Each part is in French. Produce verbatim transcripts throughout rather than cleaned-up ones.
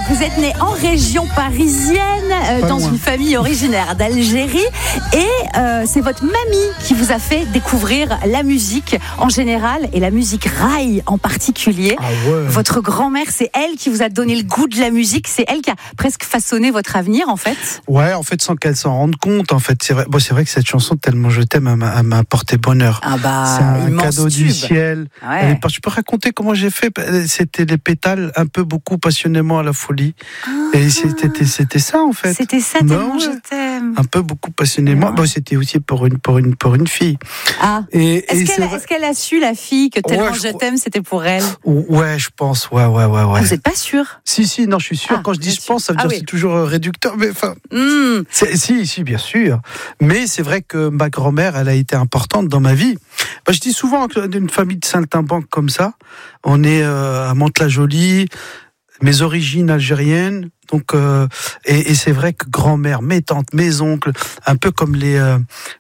vous êtes né en région parisienne, euh, dans loin. une famille originaire d'Algérie, et euh, c'est votre mamie qui vous a fait découvrir la musique en général et la musique raï en particulier. Ah ouais. Votre grand-mère, c'est elle qui vous a donné le goût de la musique, c'est elle qui a presque façonné votre avenir en fait. Ouais, en fait, sans qu'elle s'en rende compte, en fait, c'est vrai. Bon, c'est vrai que cette chanson, tellement je t'aime, elle m'a, elle m'a apporté bonheur. Ah bah, c'est un immense cadeau tube. du ciel. Ouais. Je peux raconter comment j'ai fait. C'était les pétales, un peu beaucoup passionnément à la folie. Ah, Et c'était, c'était ça, en fait. c'était ça, Bah tellement ouais. je t'aime. Un peu beaucoup passionnément. Ouais. Bon, c'était aussi pour une, pour une, pour une fille. Ah. Et, Est-ce, et qu'elle, c'est vrai- est-ce qu'elle a su, la fille, que tellement Ouais, je je crois- t'aime, c'était pour elle? Ouais, je pense. Ouais, ouais, ouais, ouais. Vous n'êtes pas sûr? Si, si, non, je suis sûr. Ah, Quand je dis bien je sûr. pense, ça veut Ah dire oui. c'est toujours euh, réducteur. Mais enfin, Mmh. c'est- si, si, bien sûr. Mais c'est vrai que ma grand-mère, elle a été importante dans ma vie. Bah, je dis souvent que d'une famille de saltimbanques comme ça, on est euh, à Mantes-la-Jolie, mes origines algériennes. Donc, euh, et, et c'est vrai que grand-mère, mes tantes, mes oncles, un peu comme les euh,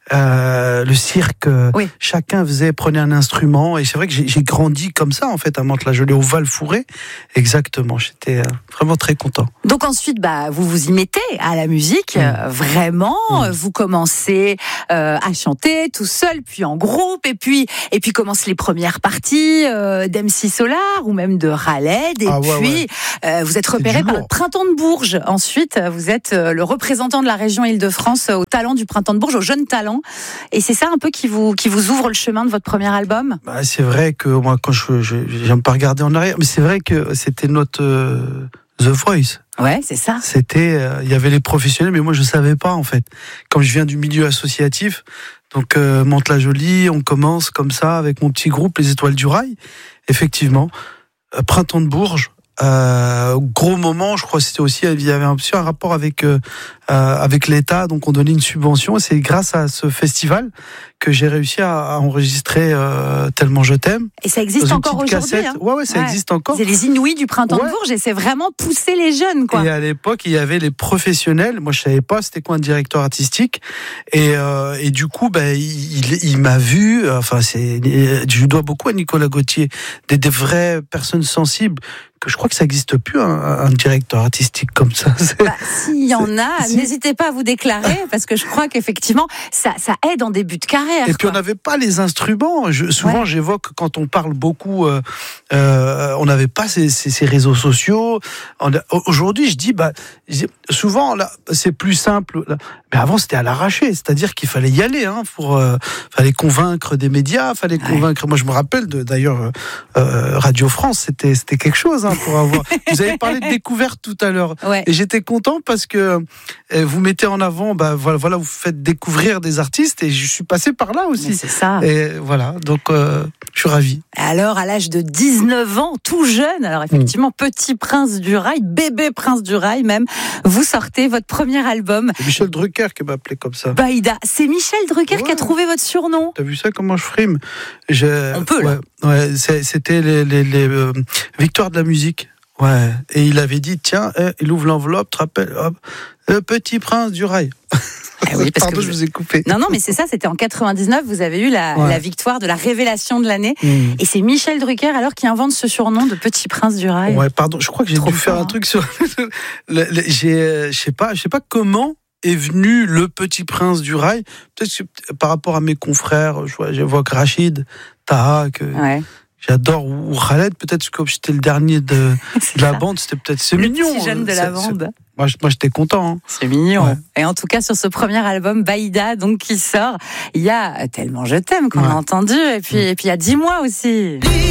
euh, le cirque, euh, Oui. chacun faisait prenait un instrument. Et c'est vrai que j'ai, j'ai grandi comme ça en fait à Mantes-la-Jolie, au Val-Fouré. Exactement. J'étais euh, vraiment très content. Donc ensuite, bah, vous vous y mettez à la musique, Mmh. euh, vraiment. Mmh. Vous commencez euh, à chanter tout seul, puis en groupe, et puis et puis commencent les premières parties euh, d'M C Solar ou même de Khaled. Et Ah ouais, puis ouais. euh, vous êtes C'est repéré du par lourd. le Printemps de Bourges. Ensuite, euh, vous êtes euh, le représentant de la région Île-de-France euh, au talent du Printemps de Bourges, aux jeunes talents. Et c'est ça un peu qui vous qui vous ouvre le chemin de votre premier album. Bah, c'est vrai que moi, quand je, je j'aime pas regarder en arrière, mais c'est vrai que c'était notre euh, The Voice. Ouais, c'est ça. C'était, euh, il y avait les professionnels, mais moi je savais pas en fait. Comme je viens du milieu associatif, donc euh, Mantes-la-Jolie, on commence comme ça avec mon petit groupe Les Étoiles du Rail. Effectivement, euh, Printemps de Bourges. Euh, gros moment, je crois que c'était aussi, il y avait un, aussi un rapport avec euh, euh, avec l'État, donc on donnait une subvention. Et c'est grâce à ce festival que j'ai réussi à, à enregistrer euh, Tellement je t'aime. Et ça existe Dans une encore petite aujourd'hui. cassette. Hein. Ouais, ouais, ça Ouais. existe encore. C'est les Inouïs du Printemps Ouais. de Bourges et c'est vraiment pousser les jeunes, quoi. Et à l'époque, il y avait les professionnels. Moi, je savais pas c'était quoi un directeur artistique. Et, euh, et du coup, ben, il, il, il m'a vu. Enfin, c'est, je dois beaucoup à Nicolas Gauthier, des, des vraies personnes sensibles. Que je crois que ça n'existe plus un, un directeur artistique comme ça. C'est... Bah, s'il y en a, si. n'hésitez pas à vous déclarer parce que je crois qu'effectivement, ça, ça aide en début de carrière. Et puis quoi. on n'avait pas les instruments. Je, souvent Ouais. j'évoque quand on parle beaucoup, euh, euh, on n'avait pas ces, ces, ces réseaux sociaux. On a, aujourd'hui, je dis, bah, souvent là, c'est plus simple. Là. Mais avant, c'était à l'arraché, c'est-à-dire qu'il fallait y aller. Hein, pour, euh, fallait convaincre des médias, fallait Ouais. convaincre. Moi, je me rappelle de, d'ailleurs euh, Radio France, c'était c'était quelque chose hein, pour avoir. Vous avez parlé de découverte tout à l'heure. Ouais. Et j'étais content parce que euh, vous mettez en avant, bah, voilà, voilà, vous faites découvrir des artistes et je suis passé par là Mais aussi. c'est ça. Et voilà, donc euh, je suis ravi. Alors, à l'âge de dix-neuf ans, tout jeune, alors effectivement, petit prince du rail, bébé prince du rail même, vous sortez votre premier album. C'est Michel Drucker qui m'a appelé comme ça. Baïda. C'est Michel Drucker Ouais. qui a trouvé votre surnom. T'as vu ça, comment je frime? Je... On peut, là. Ouais, ouais, c'est- c'était les, les, les euh, victoires de la musique. Ouais. Et il avait dit, tiens, eh, il ouvre l'enveloppe, te rappelle, hop, le petit prince du rail. Ah oui, parce Pardon, que je vous- vous ai coupé. Non, non, mais c'est ça, c'était en quatre-vingt-dix-neuf, vous avez eu la, Ouais. la victoire de la révélation de l'année. Mmh. Et c'est Michel Drucker alors qui invente ce surnom de petit prince du rail. Ouais, pardon, je crois que j'ai Trop dû faire fort, un hein. truc sur. le- le- j'ai, euh, je sais pas, je sais pas comment est venu le petit prince du rail. Peut-être que c'est par rapport à mes confrères, je vois, j'évoque Rachid, Taha, que Ouais. j'adore, ou Khaled, peut-être que j'étais le dernier de, C'est de la ça. bande, c'était peut-être c'est Le mignon. petit jeune de c'est- la c'est- bande. Moi, je- moi, j'étais content. Hein. C'est mignon. Ouais. Et en tout cas, sur ce premier album, Baïda, donc, qui sort, il y a Tellement je t'aime qu'on Ouais. a entendu, et puis, et puis il y a dix mois aussi.